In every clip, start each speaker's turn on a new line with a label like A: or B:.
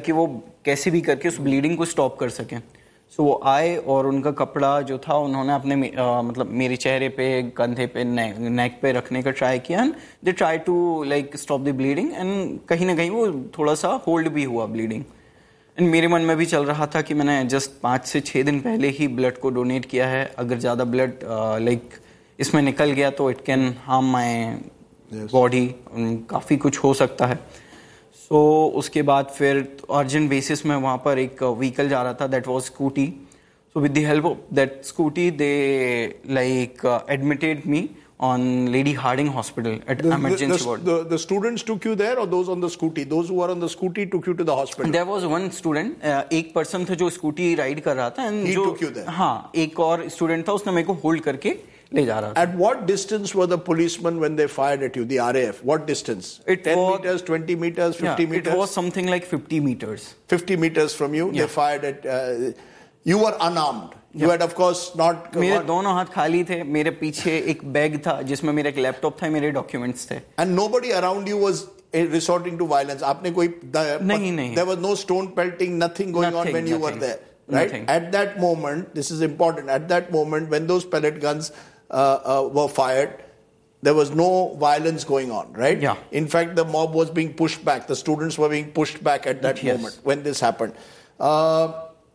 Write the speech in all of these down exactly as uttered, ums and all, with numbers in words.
A: कि वो कैसे भी करके उस ब्लीडिंग को स्टॉप कर सकें। सो so, वो आए और उनका कपड़ा जो था उन्होंने अपने uh, मतलब मेरे चेहरे पे, कंधे पे, ने, नेक पे रखने का ट्राई किया and they try to like stop the bleeding and कहीं ना कहीं वो थोड़ा सा होल्ड भी हुआ ब्लीडिंग। एंड मेरे मन में भी चल रहा था कि मैंने जस्ट पाँच से छः दिन पहले ही ब्लड को डोनेट किया है, अगर ज़्यादा ब्लड लाइक इसमें निकल गया तो it can harm my body, काफ़ी कुछ हो सकता है। सो so, उसके बाद फिर अर्जेंट बेसिस में वहाँ पर एक व्हीकल जा रहा था, that was scooty. So with the help of that scooty they like admitted me on Lady Harding Hospital at
B: the,
A: emergency
B: the,
A: ward.
B: The, the students took you there or those on the scooty? Those who were on the scooty took you to the hospital?
A: There was one student, uh, एक person था जो scooty ride कर रहा था and
B: He
A: जो,
B: took you there?
A: हाँ, एक और स्टूडेंट था, उसने मेरे को होल्ड करके ले जा रहा था।
B: At what distance were the policemen when they fired at you, the R A F? What distance?
A: It
B: ten
A: was,
B: meters, twenty meters, fifty
A: yeah,
B: meters?
A: It was something like fifty meters.
B: fifty meters from you,
A: yeah.
B: they fired at... Uh, you were unarmed. You
A: yeah.
B: had of course not...
A: मेरे दोनों हाथ खाली थे, मेरे पीछे एक bag था जिसमें मेरा एक लैपटॉप था, मेरे डॉक्यूमेंट्स थे।
B: And nobody around you was resorting to violence. आपने कोई...
A: नहीं, नहीं.
B: There was no stone pelting, nothing going
A: nothing,
B: on when you
A: nothing.
B: were there. Right?
A: Nothing.
B: At that moment, this is important, at that moment when those pellet guns uh, uh, were fired, there was no violence going on, right?
A: Yeah.
B: In fact, the mob was being pushed back. The students were being pushed back at that
A: yes.
B: moment when this happened. Uh,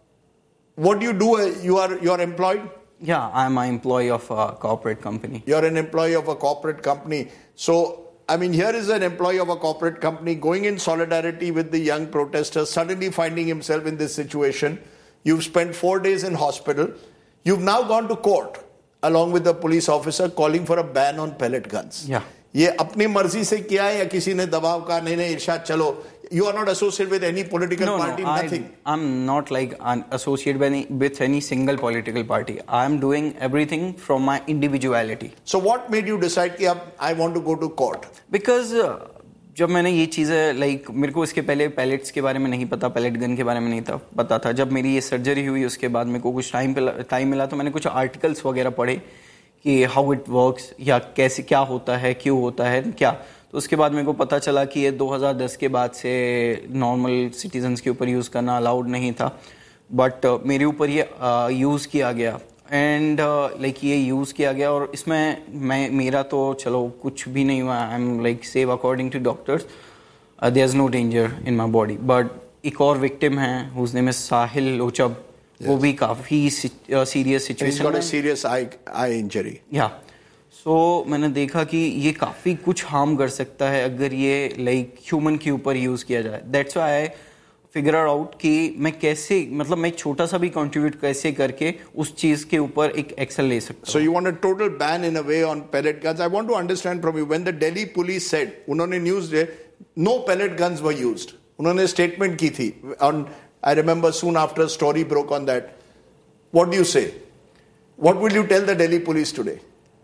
B: what do you do? You are you are employed?
A: Yeah, I'm an employee of a corporate company.
B: You're an employee of a corporate company. So, I mean, here is an employee of a corporate company going in solidarity with the young protesters, suddenly finding himself in this situation. You've spent four days in hospital. You've now gone to court along with the police officer calling for a ban on pellet guns.
A: Yeah.
B: ये अपनी मर्जी से किया है या किसी ने दबाव का? नहीं नहीं इरशाद चलो. You are not associated with any political
A: no,
B: party,
A: no,
B: nothing.
A: I, I'm not like associated with any, with any single political party. I'm doing everything from my individuality.
B: So what made you decide कि अब I want to go to court?
A: Because uh, जब मैंने ये चीज़ें like मेरे को इसके पहले पैलेट्स के बारे में नहीं पता, पैलेट गन के बारे में नहीं था पता था। जब मेरी ये सर्जरी हुई उसके बाद मेरे को कुछ टाइम पे टाइम मिला तो मैंने कुछ आर्टिकल्स वगैरह पढ़े कि हाउ इट वर्क्स या कैसे क्या होता है, क्यों होता है, क्या। तो उसके बाद मेरे को पता चला कि ये दो हज़ार दस के बाद से नॉर्मल सिटीजन्स के ऊपर यूज़ करना अलाउड नहीं था, बट uh, मेरे ऊपर ये यूज़ uh, किया गया एंड लाइक uh, ये यूज़ किया गया और इसमें मैं मेरा तो चलो कुछ भी नहीं हुआ। I am like save according to doctors, there is no danger in my body. But एक और विक्टिम है हुज नेम इज साहिल लोचब, वो भी काफ़ी सीरियस सिचुएशन में,
B: सीरियस आई आई इंजरी।
A: या सो मैंने देखा कि ये काफ़ी कुछ हार्म कर सकता है अगर ये लाइक ह्यूमन के ऊपर यूज़ किया जाए। That's why I figure out कि मैं कैसे मतलब मैं एक छोटा सा भी कंट्रीब्यूट कैसे करके उस चीज़ के ऊपर एक एक्शन ले सकता हूँ।
B: So you want a total ban in a way on pellet guns. I want to understand from you, when the Delhi police said, उन्होंने news they, no pellet guns were used. उन्होंने statement की थी on, I remember soon after a story broke on that. What do you say? What will you tell the Delhi police today?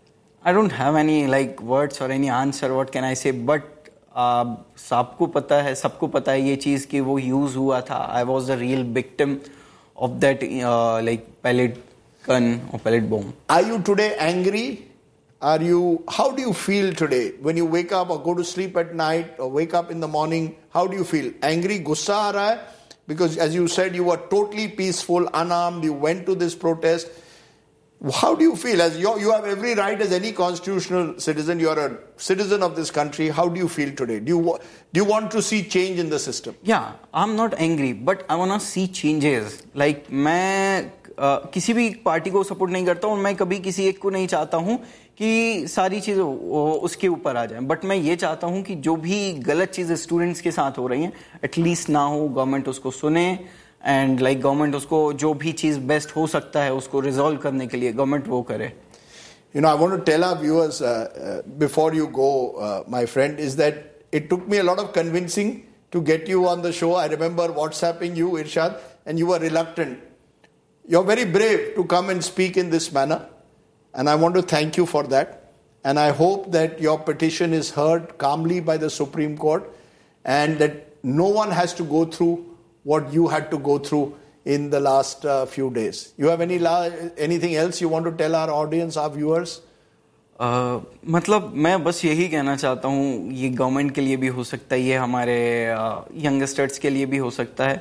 A: I don't have any like words or any answer. What can I say? But uh, सबको पता है, सबको पता है ये चीज़ कि वो use हुआ था. I was the real victim of that uh, like pellet gun or pellet bomb.
B: Are you today angry? Are you? How do you feel today when you wake up or go to sleep at night or wake up in the morning? How do you feel? Angry, गुस्सा आ रहा है? Because as you said, you were totally peaceful, unarmed. You went to this protest. How do you feel? As you, you have every right as any constitutional citizen. You are a citizen of this country. How do you feel today? Do you do you want to see change in the system?
A: Yeah, I'm not angry, but I wanna see changes. Like मैं uh, किसी भी party को support नहीं करता हूँ, मैं कभी किसी एक को नहीं चाहता हूँ कि सारी चीज़ें उसके ऊपर आ जाएं। बट मैं ये चाहता हूँ कि जो भी गलत चीज़ें स्टूडेंट्स के साथ हो रही हैं एटलीस्ट ना हो, गवर्नमेंट उसको सुने एंड लाइक गवर्नमेंट उसको जो भी चीज़ बेस्ट हो सकता है उसको रिजॉल्व करने के लिए गवर्नमेंट वो करे।
B: You know, I want to tell our viewers uh, uh, before you go, uh, my friend, is that it took me a lot of convincing to get you on the show. I remember WhatsApping you, Irshad, and you were reluctant. You're very brave to come and speak in this manner, and I want to thank you for that. And I hope that your petition is heard calmly by the Supreme Court and that no one has to go through what you had to go through in the last uh, few days. You have any la- anything else you want to tell our audience, our viewers?
A: Uh, मतलब मैं बस यही कहना चाहता हूँ, ये government के लिए भी हो सकता है, ये हमारे यंगस्टर्स uh, के लिए भी हो सकता है